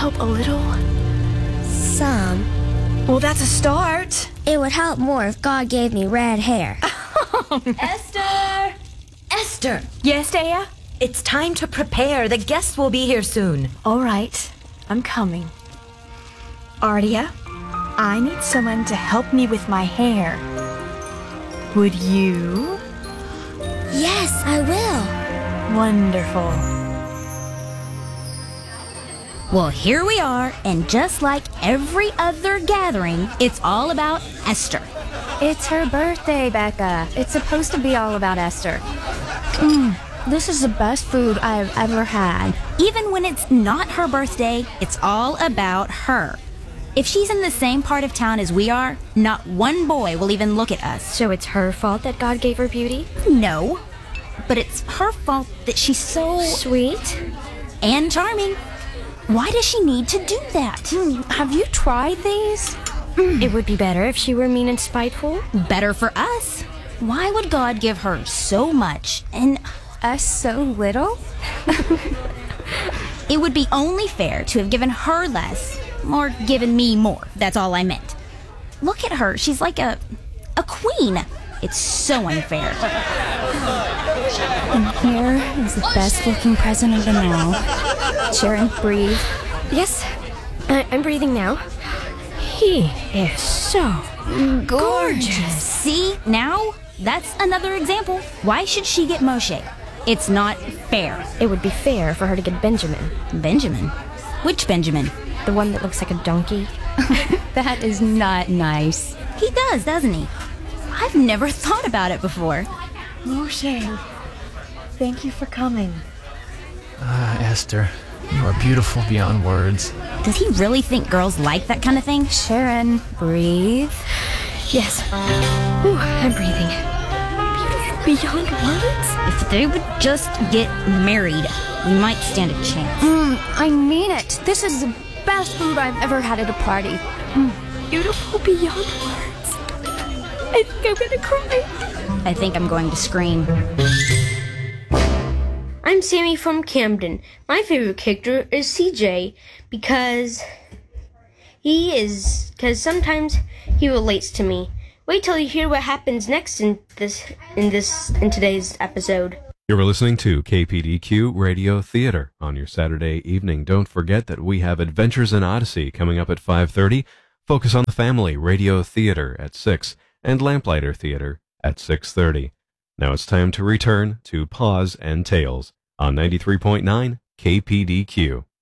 help a little? Some. Well, that's a start. It would help more if God gave me red hair. Esther! Esther! Yes, Dea? It's time to prepare. The guests will be here soon. All right, I'm coming. Ardia, I need someone to help me with my hair. Would you? Yes, I will. Wonderful. Well, here we are, and just like every other gathering, it's all about Esther. It's her birthday, Becca. It's supposed to be all about Esther. This is the best food I've ever had. Even when it's not her birthday, it's all about her. If she's in the same part of town as we are, not one boy will even look at us. So it's her fault that God gave her beauty? No, but it's her fault that she's so Sweet. and charming. Why does she need to do that? Have you tried these? It would be better if she were mean and spiteful. Better for us. Why would God give her so much and Us so little? it would be only fair to have given her less or given me more. That's all I meant. Look at her. She's like a queen. It's so unfair. And here is the best looking present of them all. Sharon, breathe. Yes, I'm breathing now. He is so gorgeous. See, now that's another example. Why should she get Moshe? It's not fair. It would be fair for her to get Benjamin. Benjamin? Which Benjamin? The one that looks like a donkey. That is not nice. He does, doesn't he? I've never thought about it before. Moshe, thank you for coming. Esther, you are beautiful beyond words. Does he really think girls like that kind of thing? Sharon, breathe. Yes. Ooh, I'm breathing. Beautiful beyond words? If they would just get married, we might stand a chance. I mean it. This is the best food I've ever had at a party. Beautiful beyond words. I think I'm gonna cry. I think I'm going to scream. I'm Sammy from Camden. My favorite character is CJ because sometimes he relates to me. Wait till you hear what happens next in today's episode. You're listening to KPDQ Radio Theater on your Saturday evening. Don't forget that we have Adventures in Odyssey coming up at 5:30, Focus on the Family Radio Theater at 6, and Lamplighter Theater at 6:30. Now it's time to return to Paws and Tales on 93.9 KPDQ.